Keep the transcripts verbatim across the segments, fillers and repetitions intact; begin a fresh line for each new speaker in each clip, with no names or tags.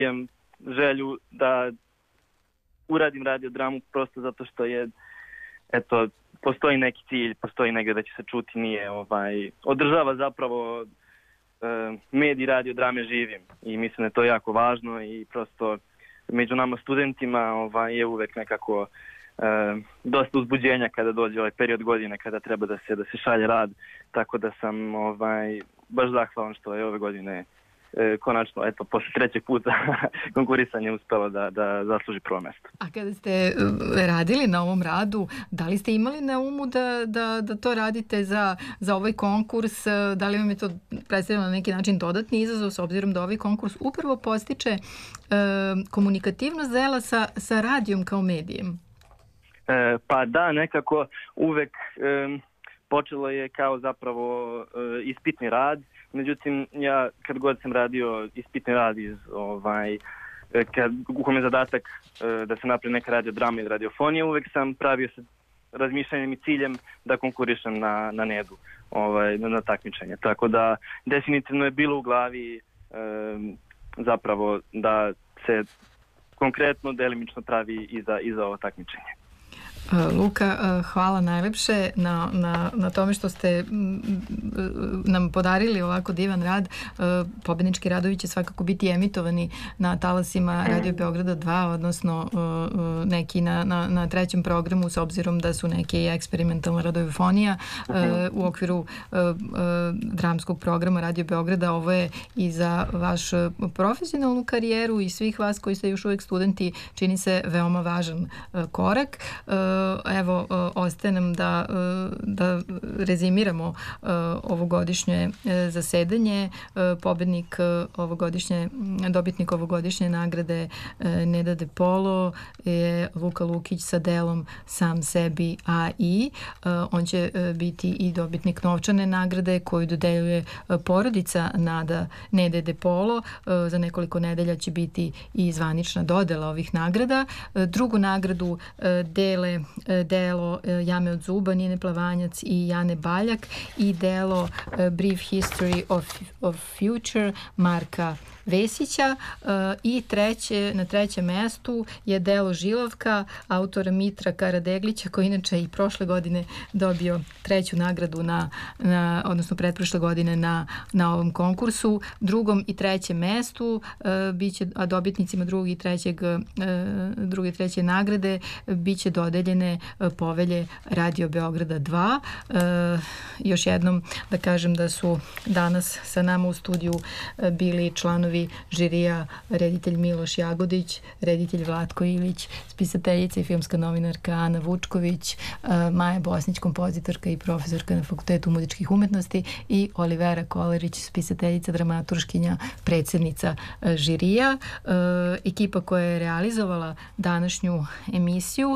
imam želju da uradim radio dramu prosto zato što je, eto, postoji neki cilj, postoji negdje da će se čuti, nije, ovaj, održava zapravo e, medij radio drame živim i mislim da je to jako važno i prosto među nama studentima ovaj, je uvek nekako e, dosta uzbuđenja kada dođe ovaj period godine kada treba da se da se šalje rad, tako da sam ovaj, baš zahvalan što je ove godine E, konačno, eto, posle trećeg puta konkurisanje uspelo da, da zasluži prvo mesto.
A kada ste radili na ovom radu, da li ste imali na umu da, da, da to radite za, za ovaj konkurs? Da li vam je to predstavljeno na neki način dodatni izazov s obzirom da ovaj konkurs upravo postiče e, komunikativnost dela sa, sa radijom kao medijem?
E, pa da, nekako uvek e, počelo je kao zapravo e, ispitni rad. Međutim, ja kad god sam radio ispitni rad iz ovaj, kad u kome je zadatak da se napravi neka radio drama ili radiofonija, uvek sam pravio se razmišljanjem i ciljem da konkurišem na, na nedu, ovaj, na, na takmičenje. Tako da definitivno je bilo u glavi e, zapravo da se konkretno delimično pravi i za, i za ovo takmičenje.
Luka, hvala najlepše na, na, na tome što ste nam podarili ovako divan rad. Pobednički radovi će svakako biti emitovani na talasima Radio Beograda dva, odnosno neki na, na, na trećem programu, s obzirom da su neki eksperimentalna radiofonija u okviru dramskog programa Radio Beograda. Ovo je i za vaš profesionalnu karijeru i svih vas koji ste još uvijek studenti, čini se veoma važan korak. Evo, ostaje nam da, da rezimiramo ovogodišnje zasedanje. Pobednik ovogodišnje, dobitnik ovogodišnje nagrade Neda De Polo je Luka Lukić sa delom Sam sebi a i. On će biti i dobitnik novčane nagrade koju dodeljuje porodica Nada Nede De Polo. Za nekoliko nedelja će biti i zvanična dodela ovih nagrada. Drugu nagradu dele delo Jame od zuba, Nine Plavanjac i Jane Baljak i delo Brief History of, of Future Marka Vesića i treće, na trećem mestu je delo Žilavka autora Mitra Karadeglića, koji inače i prošle godine dobio treću nagradu na, na odnosno pretprošle godine na, na ovom konkursu. Drugom i trećem mestu biće, a dobitnicima drugog i trećeg druge i treće nagrade biće dodeljene povelje Radio Beograda dva. Još jednom da kažem da su danas sa nama u studiju bili članovi žirija, reditelj Miloš Jagodić, reditelj Vlatko Ilić, spisateljica i filmska novinarka Ana Vučković, Maja Bosnić, kompozitorka i profesorka na Fakultetu muzičkih umetnosti i Olivera Kolerić, spisateljica, dramaturškinja, predsjednica žirija. Ekipa koja je realizovala današnju emisiju,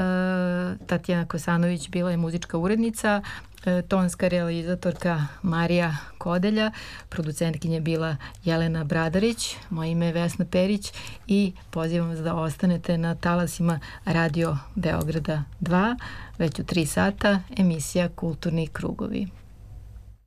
Tatjana Kosanović bila je muzička urednica, tonska realizatorka Marija Kodelja, producentkinja bila Jelena Bradarić, moje ime je Vesna Perić i pozivam vas da ostanete na talasima Radio Beograda dva, već u tri sata, emisija Kulturni krugovi.